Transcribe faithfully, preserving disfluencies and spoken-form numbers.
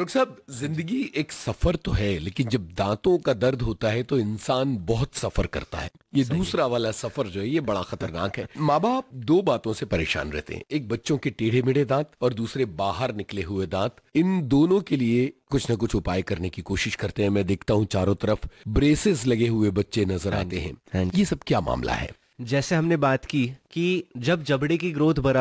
Doctor साहब, जिंदगी एक सफर तो है, लेकिन जब दांतों का दर्द होता है तो इंसान बहुत सफर करता है। ये दूसरा वाला सफर जो है ये बड़ा खतरनाक है। माँ बाप दो बातों से परेशान रहते हैं, एक बच्चों के टेढ़े मेढ़े दांत और दूसरे बाहर निकले हुए दांत। इन दोनों के लिए कुछ ना कुछ उपाय करने की कोशिश करते हैं। मैं देखता हूँ चारों तरफ ब्रेसेस लगे हुए बच्चे नजर आते हैं। ये सब क्या मामला है? जैसे हमने बात की कि जब जबड़े की ग्रोथ बराबर